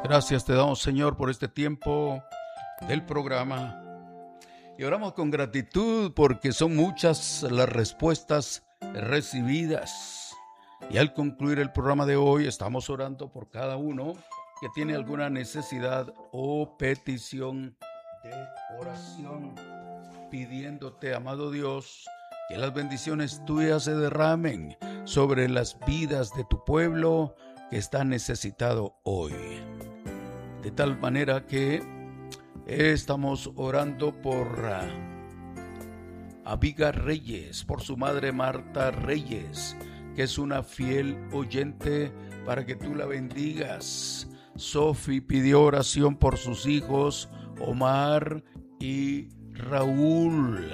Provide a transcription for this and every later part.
Gracias te damos, Señor, por este tiempo del programa. Y oramos con gratitud porque son muchas las respuestas recibidas. Y al concluir el programa de hoy, estamos orando por cada uno que tiene alguna necesidad o petición de oración, pidiéndote, amado Dios, que las bendiciones tuyas se derramen sobre las vidas de tu pueblo que está necesitado hoy. De tal manera que estamos orando por Abiga Reyes, por su madre Marta Reyes, que es una fiel oyente, para que tú la bendigas. Sofi pidió oración por sus hijos Omar y Raúl.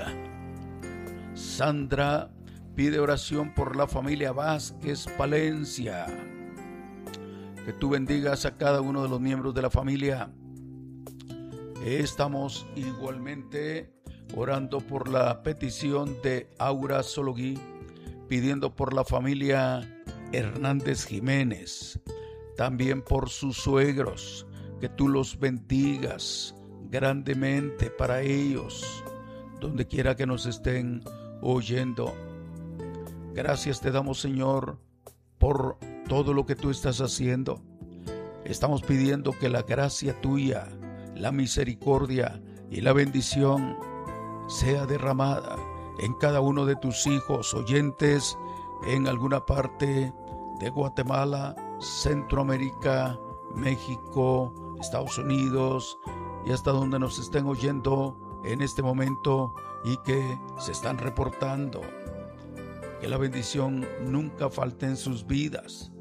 Sandra pide oración por la familia Vázquez Palencia. Que tú bendigas a cada uno de los miembros de la familia. Estamos igualmente orando por la petición de Aura Sologui, pidiendo por la familia Hernández Jiménez, también por sus suegros, que tú los bendigas grandemente para ellos, donde quiera que nos estén oyendo. Gracias te damos, Señor, por todo lo que tú estás haciendo. Estamos pidiendo que la gracia tuya, la misericordia y la bendición sea derramada en cada uno de tus hijos oyentes en alguna parte de Guatemala, Centroamérica, México, Estados Unidos y hasta donde nos estén oyendo en este momento y que se están reportando. Que la bendición nunca falte en sus vidas.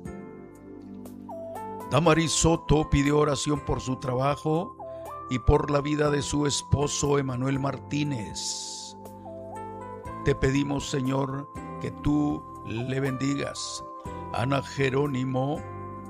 Damaris Soto pidió oración por su trabajo y por la vida de su esposo Emanuel Martínez. Te pedimos, Señor, que tú le bendigas. Ana Jerónimo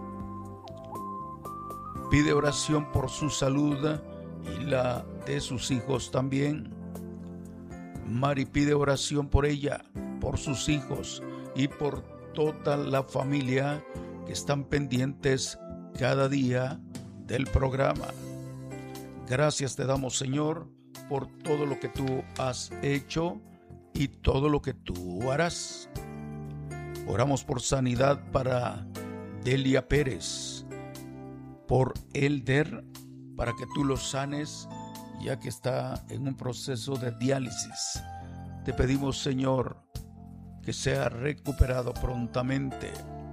pide oración por su salud y la de sus hijos también. Mari pide oración por ella, por sus hijos y por toda la familia que están pendientes cada día del programa. Gracias te damos, Señor, por todo lo que tú has hecho y todo lo que tú harás. Oramos por sanidad para Delia Pérez, por Elder, para que tú lo sanes, ya que está en un proceso de diálisis. Te pedimos, Señor, que sea recuperado prontamente.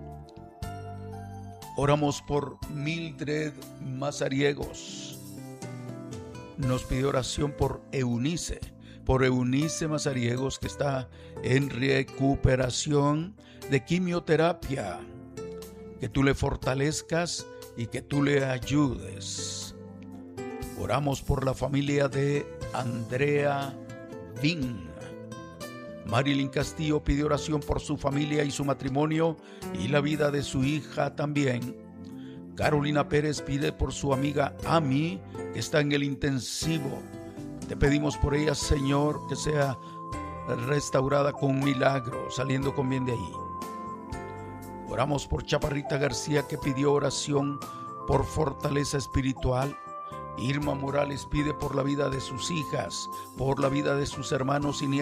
Oramos por Mildred Mazariegos. Nos pide oración por Eunice Mazariegos, que está en recuperación de quimioterapia. Que tú le fortalezcas y que tú le ayudes. Oramos por la familia de Andrea Vin. Marilyn Castillo pide oración por su familia y su matrimonio y la vida de su hija también. Carolina Pérez pide por su amiga Ami, que está en el intensivo. Te pedimos por ella, Señor, que sea restaurada con milagro, saliendo con bien de ahí. Oramos por Chaparrita García, que pidió oración por fortaleza espiritual. Irma Morales pide por la vida de sus hijas, por la vida de sus hermanos y nietos